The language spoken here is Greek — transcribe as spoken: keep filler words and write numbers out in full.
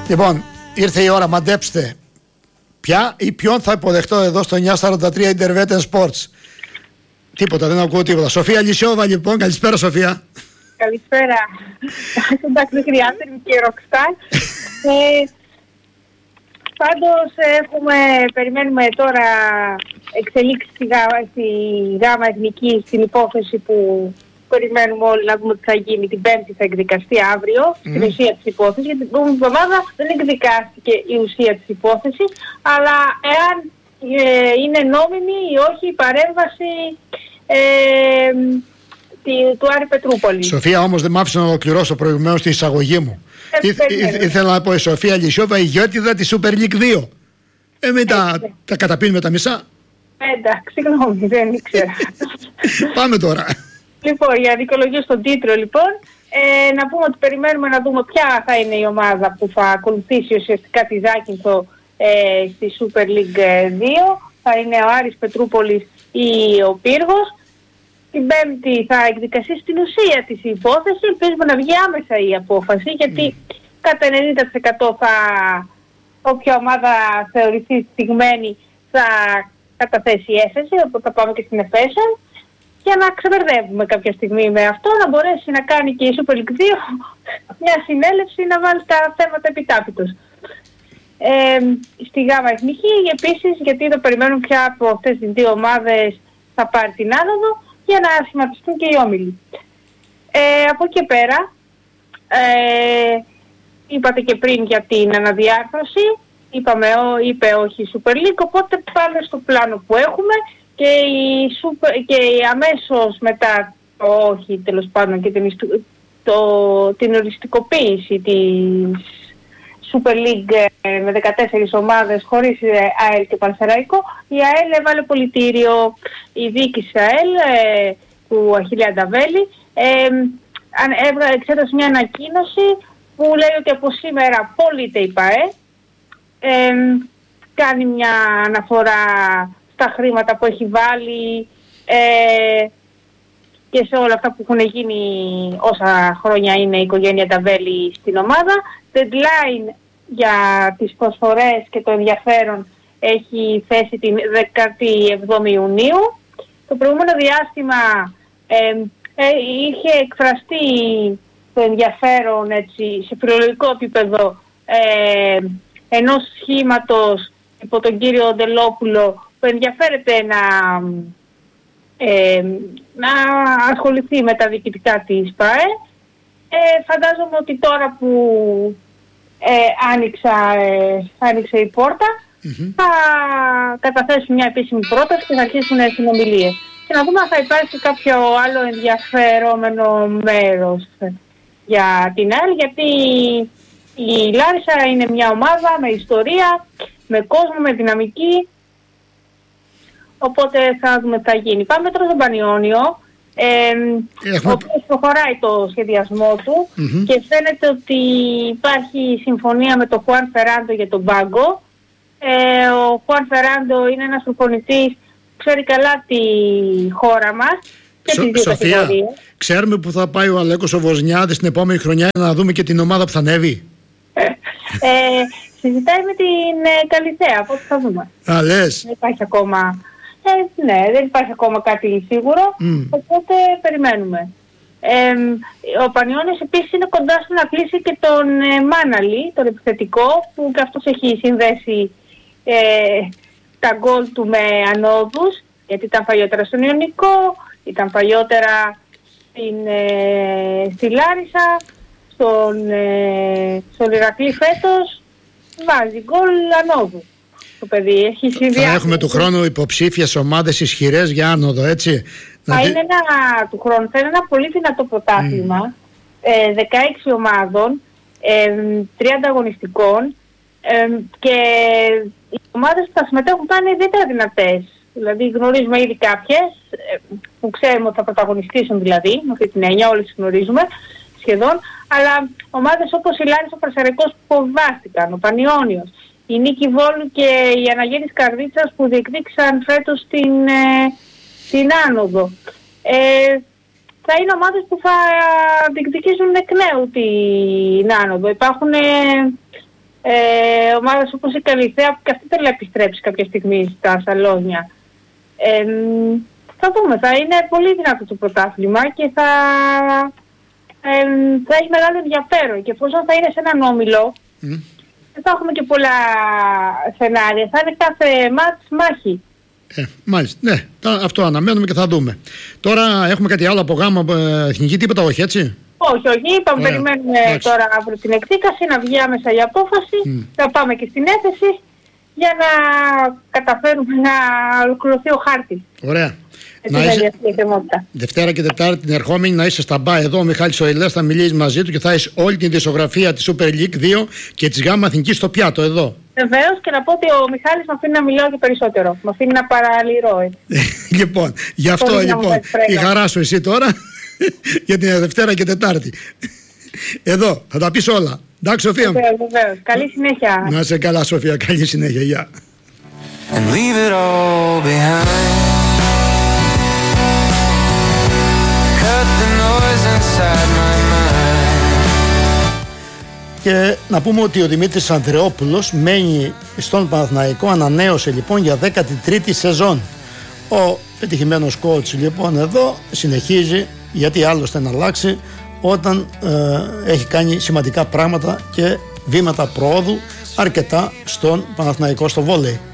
Λοιπόν, ήρθε η ώρα, μαντέψτε ποια ή ποιον θα υποδεχτώ εδώ στο εννιακόσια σαράντα τρία Intervetten Sports. Τίποτα, δεν ακούω τίποτα. Σοφία Λυσιόβα, λοιπόν. Καλησπέρα, Σοφία. Καλησπέρα. Εντάξει, δεν χρειάζεται, είμαι και ροκστάρ. ε, πάντως έχουμε, περιμένουμε τώρα εξελίξεις στη γάμα, στη γάμα εθνική, στην υπόθεση που περιμένουμε όλοι να δούμε τι θα γίνει. Την Πέμπτη θα εκδικαστεί αύριο, mm. στην ουσία της υπόθεσης. Γιατί την προηγούμενη εβδομάδα δεν εκδικάστηκε η ουσία της υπόθεσης, αλλά εάν ε, είναι νόμιμη ή όχι η παρέμβαση ε, του Άρη Πετρούπολη. Σοφία, όμως δεν μ' άφησε να ολοκληρώσω προηγουμένως τη εισαγωγή μου. Ήθελα να πω η Σοφία Λυσιόβα, ηγέτιδα τη Super League δύο. Ε, μην τα, τα καταπίνουμε τα μισά. Εντάξει, συγγνώμη, δεν ήξερα. Πάμε τώρα. Λοιπόν, για δικαιολογία στον τίτλο, λοιπόν, ε, να πούμε ότι περιμένουμε να δούμε ποια θα είναι η ομάδα που θα ακολουθήσει ουσιαστικά τη Ζάκυνθο ε, στη Super League δύο. Θα είναι ο Άρης Πετρούπολης ή ο Πύργος. Την Πέμπτη θα εκδικαστεί στην ουσία της η υπόθεση. Ελπίζουμε να βγει άμεσα η απόφαση, γιατί mm. κατά ενενήντα τοις εκατό θα, όποια ομάδα θεωρηθεί στιγμένη θα καταθέσει έφεση, οπότε θα πάμε και στην εφέσεν, για να ξεπερδεύουμε κάποια στιγμή με αυτό, να μπορέσει να κάνει και η Super League δύο μια συνέλευση να βάλει τα θέματα επιτάπητος. Ε, στη γάμα εθνική επίσης, γιατί το περιμένουν πια από αυτές τις δύο ομάδες θα πάρει την άνοδο, για να σχηματιστούν και οι όμιλοι. Ε, από εκεί πέρα, ε, είπατε και πριν για την αναδιάρθρωση, είπαμε, ό, είπε όχι η Super League, οπότε πάμε στο πλάνο που έχουμε και, η super, και η αμέσως μετά το όχι, τέλος πάντων, και την, το, την οριστικοποίηση της Super League ε, με δεκατέσσερις ομάδες χωρίς ε, ΑΕΛ και Πανσεραϊκό, η ΑΕΛ έβαλε πολιτήριο. Η διοίκηση ΑΕΛ ε, του Αχιλλέα Ανταβέλη ε, εξέτασε μια ανακοίνωση που λέει ότι από σήμερα πωλείται η ΠΑΕ, ε, κάνει μια αναφορά στα χρήματα που έχει βάλει ε, και σε όλα αυτά που έχουν γίνει όσα χρόνια είναι η οικογένεια Ανταβέλη στην ομάδα. Deadline για τις προσφορές και το ενδιαφέρον έχει θέσει την δεκάτη εβδόμη Ιουνίου. Το προηγούμενο διάστημα ε, ε, είχε εκφραστεί το ενδιαφέρον έτσι, σε φιλολογικό επίπεδο ε, ενός σχήματος υπό τον κύριο Ντελόπουλο που ενδιαφέρεται να, ε, να ασχοληθεί με τα διοικητικά της ΠΑΕ. Ε, φαντάζομαι ότι τώρα που ε, άνοιξα, ε, άνοιξε η πόρτα mm-hmm. θα καταθέσουν μια επίσημη πρόταση και θα αρχίσουν συνομιλίες. Και να δούμε αν θα υπάρξει κάποιο άλλο ενδιαφερόμενο μέρος για την ΑΕΛ, γιατί η Λάρισα είναι μια ομάδα με ιστορία, με κόσμο, με δυναμική, οπότε θα δούμε τι θα γίνει. Πάμε τώρα στον Πανιόνιο. Ε, Έχουμε... ο οποίος προχωράει το σχεδιασμό του mm-hmm. και φαίνεται ότι υπάρχει συμφωνία με τον Χουάν Φεράντο για τον πάγκο. Ε, ο Χουάν Φεράντο είναι ένας προπονητής που ξέρει καλά τη χώρα μας και Σο, τις δύο Σοφία, κατηγορίες. Ξέρουμε που θα πάει ο Αλέκος ο Βοσνιάδης την επόμενη χρονιά, να δούμε και την ομάδα που θα ανέβει. ε, συζητάει με την ε, Καλυθέα, οπότε θα δούμε. Α, λες. Δεν υπάρχει ακόμα... Ε, ναι, δεν υπάρχει ακόμα κάτι σίγουρο, mm. οπότε περιμένουμε. Ε, ο Πανιώνιος επίσης είναι κοντά στο να κλείσει και τον ε, Μάναλη, τον επιθετικό, που και αυτός έχει συνδέσει ε, τα γκολ του με ανόδους, γιατί ήταν παλιότερα στον Ιωνικό, ήταν παλιότερα στην, ε, στη Λάρισα, στον, ε, στον Ηρακλή φέτος, βάζει γκολ ανόδου. Το παιδί έχει συνδυάσει. Θα έχουμε του χρόνου υποψήφιες ομάδες ισχυρές για άνοδο, έτσι. Θα να είναι ένα, του χρόνου, θα είναι ένα πολύ δυνατό πρωτάθλημα, mm. ε, δεκαέξι ομάδων, ε, τριάντα αγωνιστικών ε, και οι ομάδες που θα συμμετέχουν θα είναι ιδιαίτερα δυνατές. Δηλαδή γνωρίζουμε ήδη κάποιες ε, που ξέρουμε ότι θα πρωταγωνιστήσουν, δηλαδή, με αυτή την έννοια όλες τις γνωρίζουμε σχεδόν, αλλά ομάδες όπως η Λάρισα, ο Πανσεραϊκός που φοβάστηκαν, ο Πανιώνιος, η Νίκη Βόλου και η Αναγέννης Καρδίτσας που διεκδίκησαν φέτος την, ε, την άνοδο. Ε, θα είναι ομάδες που θα διεκδικήσουν εκ νέου την άνοδο. Υπάρχουν ε, Ε, ομάδες όπως η Καλυθέα που και αυτή θέλει να επιστρέψει κάποια στιγμή στα σαλόνια. Ε, θα δούμε, θα είναι πολύ δυνατό το πρωτάθλημα και θα, ε, θα έχει μεγάλο ενδιαφέρον και εφόσον θα είναι σε έναν όμιλο mm. δεν θα έχουμε και πολλά σενάρια, θα είναι κάθε μάτς μάχη. Ε, μάλιστα, ναι, αυτό αναμένουμε και θα δούμε. Τώρα έχουμε κάτι άλλο από γάμα εθνική, τίποτα, όχι έτσι? Όχι, όχι, είπαμε, yeah. περιμένουμε yeah. τώρα αύριο την εκδίκαση, να βγει άμεσα η απόφαση, mm. θα πάμε και στην έθεση για να καταφέρουμε να ολοκληρωθεί ο χάρτης. Ωραία. Να είσαι... Δευτέρα και Τετάρτη την ερχόμενη να είσαι στα μπα εδώ, ο Μιχάλης ο Ηλίας θα μιλήσει μαζί του και θα έχει όλη την δισογραφία της Super League δύο και της ΓΑΜΑ Εθνικής στο πιάτο εδώ. Βεβαίως, και να πω ότι ο Μιχάλης με αφήνει να μιλάω και περισσότερο. Με αφήνει να παραλυρώ. Λοιπόν, γι' αυτό λοιπόν η χαρά σου εσύ τώρα για την Δευτέρα και Τετάρτη. Εδώ, θα τα πεις όλα. Εντάξει, Σοφία. Βεβαίως, βεβαίως. Καλή συνέχεια. Να είσαι καλά, Σοφία. Καλή συνέχεια. Γεια. Και να πούμε ότι ο Δημήτρης Ανδρεόπουλος μένει στον Παναθηναϊκό, ανανέωσε λοιπόν για δέκατη τρίτη σεζόν. Ο πετυχημένος coach λοιπόν εδώ συνεχίζει, γιατί άλλωστε να αλλάξει όταν ε, έχει κάνει σημαντικά πράγματα και βήματα προόδου αρκετά στον Παναθηναϊκό στο βόλεϊ.